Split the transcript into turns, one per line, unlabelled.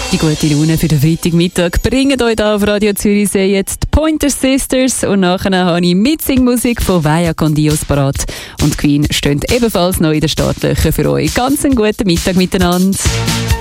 Die gute Laune für den Freitagmittag bringen euch hier auf Radio Zürichsee jetzt die Pointer Sisters und nachher habe ich Mitsingmusik von Vaya con Dios parat. Und Queen stehen ebenfalls noch in den Startlöchern für euch. Ganz einen guten Mittag miteinander.